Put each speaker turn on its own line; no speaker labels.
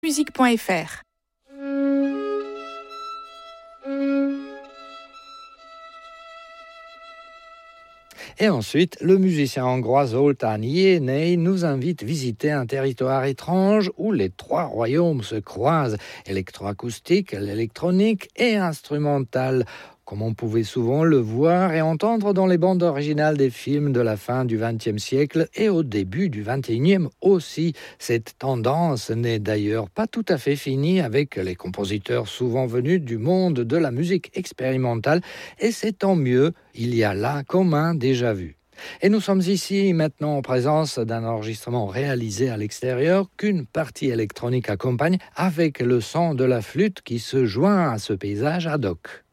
francemusique.fr.
Et ensuite, le musicien hongrois Zoltán Jénej nous invite à visiter un territoire étrange où les trois royaumes se croisent, électroacoustique, l'électronique et instrumental, comme on pouvait souvent le voir et entendre dans les bandes originales des films de la fin du XXe siècle et au début du XXIe aussi. Cette tendance n'est d'ailleurs pas tout à fait finie avec les compositeurs souvent venus du monde de la musique expérimentale, et c'est tant mieux, il y a là comme un déjà vu. Et nous sommes ici maintenant en présence d'un enregistrement réalisé à l'extérieur qu'une partie électronique accompagne avec le son de la flûte qui se joint à ce paysage ad hoc.